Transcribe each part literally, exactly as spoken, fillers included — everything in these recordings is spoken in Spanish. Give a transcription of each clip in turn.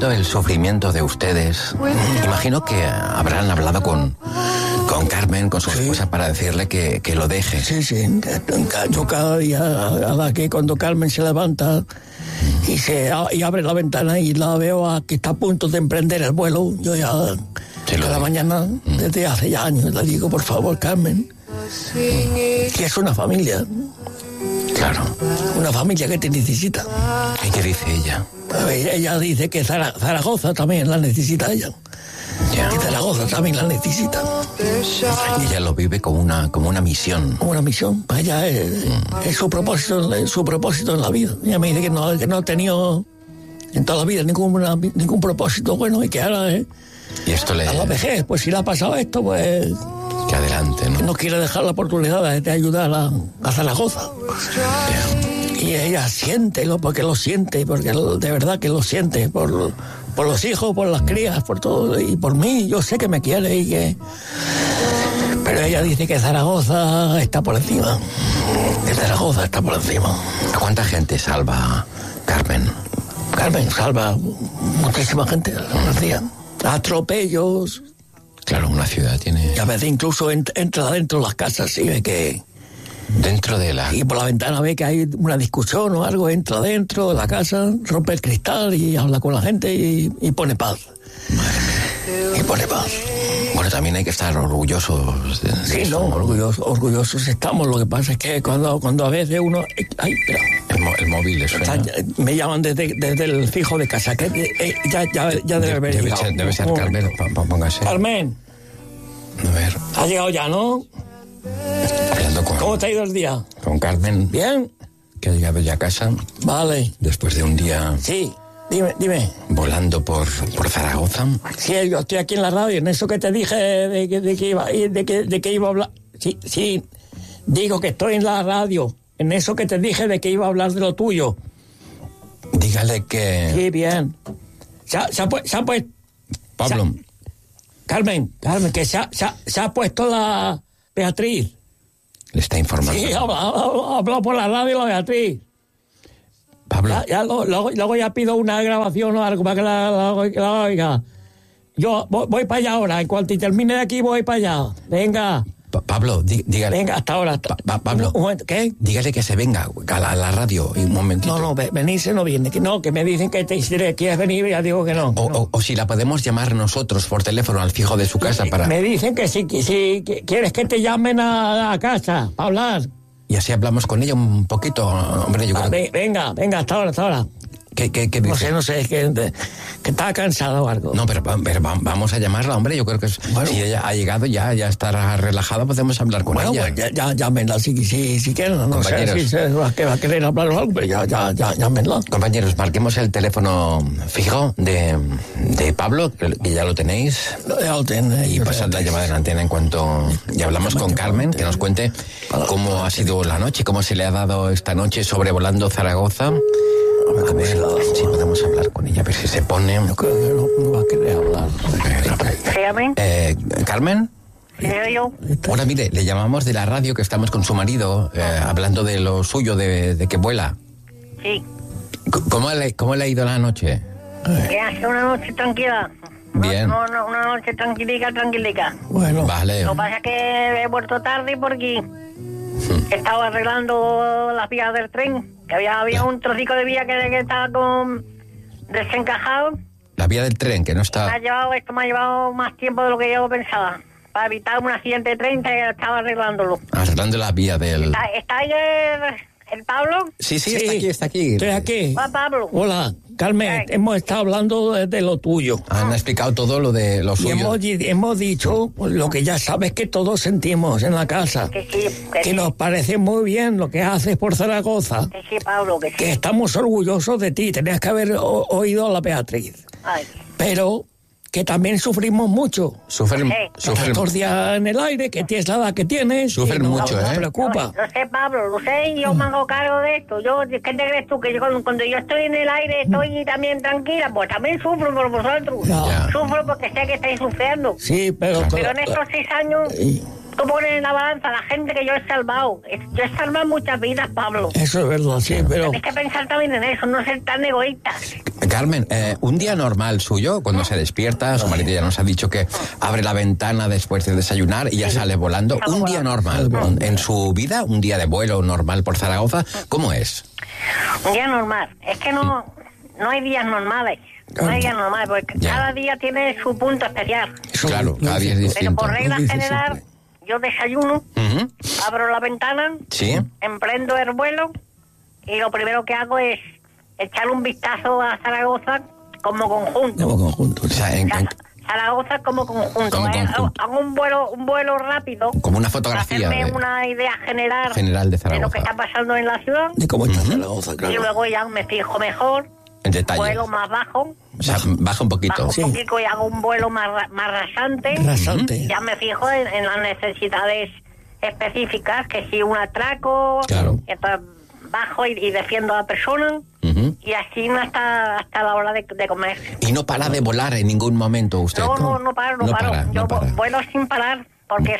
viendo el sufrimiento de ustedes, imagino que habrán hablado con, con Carmen, con su Sí. esposa, para decirle que, que lo deje. Sí, sí, yo cada día, a la que cuando Carmen se levanta y se y abre la ventana y la veo a que está a punto de emprender el vuelo, yo ya Sí, lo cada digo. mañana, desde hace ya años, le digo, por favor, Carmen, que es una familia, Claro. una familia que te necesita. ¿Y qué dice ella? Ella dice que Zara- Zaragoza también la necesita ella, Ya. que Zaragoza también la necesita. Ella lo vive como una, como una misión. Una misión, para ella es, es su propósito, es su propósito en la vida. Ella me dice que no, que no ha tenido en toda la vida ningún, ningún propósito bueno y que ahora eh, Y esto le... a la vejez, pues si le ha pasado esto, pues Que adelante, ¿no? no quiere dejar la oportunidad de, de ayudar a, a Zaragoza. Ya. Y ella siente, lo- porque lo siente, porque lo- de verdad que lo siente, por, por los hijos, por las crías, por todo, y por mí, yo sé que me quiere y que... Pero ella dice que Zaragoza está por encima, que Zaragoza está por encima. ¿A cuánta gente salva Carmen? Carmen salva muchísima gente al día. Atropellos, Claro, una ciudad tiene... y a veces incluso ent- entra dentro de las casas y ve que... Dentro de la... Y por la ventana ve que hay una discusión o algo, entra dentro de la casa, rompe el cristal y habla con la gente y, y pone paz. Y pone paz. Bueno, también hay que estar orgullosos de, de Sí, eso, no, ¿no? orgullosos, orgullosos estamos. Lo que pasa es que cuando, cuando a veces uno... Ay, espera. El, mo- el móvil le suena. Está- me llaman desde, desde el fijo de casa, que eh, ya, ya, ya debe haber Debe llegado. ser, debe ser Un Carmen. momento. P- p- Póngase. Carmen, A ver, ha llegado ya, ¿no? hablando con, ¿Cómo te ha ido el día? con Carmen, ¿Bien? que ha llegado ya a casa Vale. después de un día Sí, dime, dime. volando por, por Zaragoza. Sí, yo estoy aquí en la radio, en eso que te dije de que, de que, iba, de que, de que iba a hablar... Sí, sí, digo que estoy en la radio, en eso que te dije de que iba a hablar de lo tuyo. Dígale que... Sí, bien. Se ha, se ha, pu- se ha puesto... Pablo, Carmen, Carmen, que se ha, se ha, se ha puesto la Beatriz. le está informando. Sí, ha hablado, ha hablado por la radio la Beatriz. Pablo, Ya, ya lo- luego, luego ya pido una grabación o algo para que la, la- que la oiga. Yo voy, voy para allá ahora. En cuanto termine de aquí, voy para allá. Venga, Pa- Pablo, dí- dígale... venga, hasta ahora. Pa- pa- Pablo. Un momento, ¿qué? Dígale que se venga a la, a la radio y un momentito. No, no, ve- venirse no viene. Que no, que me dicen que te si quieres venir, ya digo que no. O, no. o- o si la podemos llamar nosotros por teléfono al fijo de su casa para... Me dicen que si, que si que quieres que te llamen a, a casa para hablar. Y así hablamos con ella un poquito, hombre, yo Ah, creo ve- venga, venga, hasta ahora, hasta ahora. que... que, que No dice? sé, no sé, es que, de- que estaba cansado o algo. No, pero, va- pero va- vamos a llamarla, hombre, yo creo que es- Bueno. si ella ha llegado ya, ya estará relajada, podemos hablar con Bueno, ella. pues ya, ya, llámenla si, si, si quieren. No sé Compañeros. si se va, que va a querer hablar o algo, pero ya, ya, ya, llámenla. Compañeros, marquemos el teléfono fijo de, de Pablo, que que ya lo tenéis, Ya lo tiene. y pasad la llamada en antena en cuanto... Y hablamos con Carmen, que nos cuente cómo ha sido la noche, cómo se le ha dado esta noche sobrevolando Zaragoza. A ver si podemos hablar con ella, a ver si se pone... Yo creo que no, no va a querer hablar. Dígame, Eh, ¿Carmen? ¿sí soy yo? Hola, mire, le llamamos de la radio, que estamos con su marido, eh, hablando de lo suyo, de, de que vuela. Sí, C- ¿Cómo le, ¿Cómo le ha ido la noche? que hace una noche tranquila. No- Bien. No, no, una noche tranquilica, tranquilica. Bueno, Vale. Lo que pasa es que he vuelto tarde porque he estado arreglando las vías del tren, que había, había un trocico de vía que, que estaba con desencajado. La vía del tren, que no Me ha está... llevado, esto me ha llevado más tiempo de lo que yo pensaba. Para evitar un accidente de tren, que estaba arreglándolo. Arreglando la vía del... ¿Está, está ahí el, el Pablo? Sí, sí, Sí, está aquí, está aquí. estoy aquí. Va, Pablo. Hola, Carmen, Sí. hemos estado hablando de, de lo tuyo. Han explicado todo lo de lo Y suyo. hemos, di- hemos dicho pues, lo que ya sabes que todos sentimos en la casa. Que sí, que Que sí, nos parece muy bien lo que haces por Zaragoza. que sí, Pablo, que sí. Que estamos orgullosos de ti. Tenías que haber o- oído a la Beatriz. Ay, Pero que también sufrimos mucho. Sufren, Sí. sufren, Estos días en el aire, que tienes la edad que tienes. Sufren y no, mucho, no ¿eh? preocupa. Lo, lo sé, Pablo, lo sé, y yo me hago cargo de esto. Yo, ¿qué te crees tú? Que yo, cuando, cuando yo estoy en el aire, estoy también tranquila, pues también sufro por vosotros. Ya. Sufro porque sé que estáis sufriendo. Sí, pero... Pero en estos seis años, Y- tú pones en la balanza a la gente que yo he salvado. Yo he salvado muchas vidas, Pablo. Eso es verdad, sí, pero... Tienes que pensar también en eso, no ser tan egoístas. Carmen, eh, un día normal suyo, cuando se despierta, su marido ya nos ha dicho que abre la ventana después de desayunar y ya sale volando. Un día normal, en su vida, un día de vuelo normal por Zaragoza, ¿cómo es? Un día normal. Es que no, no hay días normales. No hay días normales, porque Ya. cada día tiene su punto especial. Claro, cada día es Pero distinto. por regla Lo dice general, siempre. yo desayuno, Ujú. abro la ventana, Sí. emprendo el vuelo y lo primero que hago es echar un vistazo a Zaragoza como conjunto. Como conjunto. O sea, en- en- Zaragoza como conjunto. Como ¿eh? conjunto. Hago un vuelo, un vuelo rápido. como una Para fotografía hacerme de- una idea general, general de de lo Zaragoza. que está pasando en la ciudad. De cómo está Zaragoza, Y claro. luego ya me fijo mejor, en detalle. vuelo más bajo, O sea, baja un poquito. bajo Sí. un poquito y hago un vuelo más, ra- más rasante. Rasante. Ya me fijo en, en las necesidades específicas, que si un atraco, Claro. entonces bajo y, y defiendo a la persona, Ujú. y así hasta, hasta la hora de, de comer. Y no para de volar en ningún momento usted. No, no, no paro, no, No paro. para, Yo no para. vuelo sin parar, porque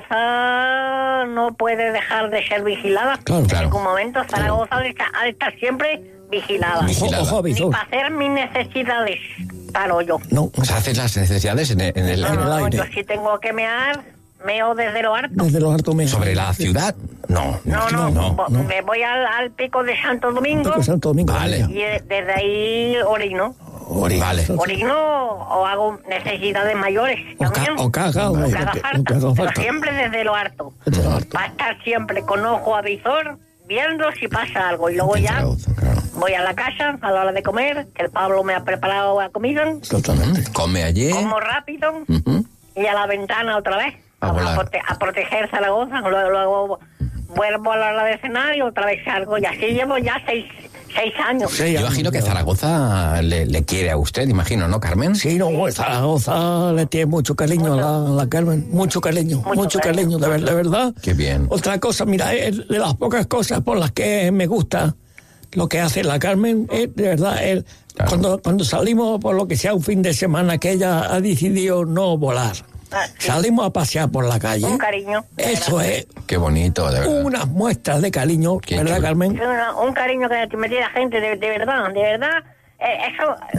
Zaragoza no puede dejar de ser vigilada. Claro, en claro. ningún momento Zaragoza ha de estar- ha de estar siempre vigilada. Vigilada. Ojo, ojo, Ni avisor. para hacer mis necesidades paro yo. No, O sea, haces las necesidades en el, en el- No, en no, el no, aire. yo si tengo que mear, meo desde lo harto. desde los hartos meses. sobre la ciudad. No, No, no, no. vo- no. me voy al, al pico de Santo Domingo Pico Santo Domingo. Vale. ya. y de- desde ahí orino. Vale. Orino o hago necesidades mayores O, ca- también. o caga, o, O lo que haga que- falta, o que haga pero falta. siempre desde lo harto. Desde los hartos. Va a estar siempre con ojo avizor, viendo si pasa algo. Y luego En ya Zaragoza, claro. voy a la casa a la hora de comer, que el Pablo me ha preparado la comida, Exactamente. Come allí. como rápido, Ujú. y a la ventana otra vez, A a, volar. prote- a proteger Zaragoza. Luego, luego vuelvo a la hora de cenar y otra vez salgo. Y así llevo ya seis, seis años. Sí, Yo imagino que ya. Zaragoza le, le quiere a usted, imagino, ¿no, Carmen? Sí, no, Zaragoza le tiene mucho cariño a la, a la Carmen, mucho cariño, mucho, Mucho cariño, cariño. de, ver- de verdad. Qué bien. Otra cosa, mira, es de las pocas cosas por las que me gusta lo que hace la Carmen, es de verdad, el- Claro. cuando, cuando salimos por lo que sea un fin de semana que ella ha decidido no volar, Ah, sí. salimos a pasear por la calle. Un cariño. de Eso verdad. es Qué bonito, de verdad. unas muestras de cariño, Qué ¿verdad, chulo. Carmen? Es una- un cariño que me tiene la gente, de, de verdad, de verdad. Eh, eso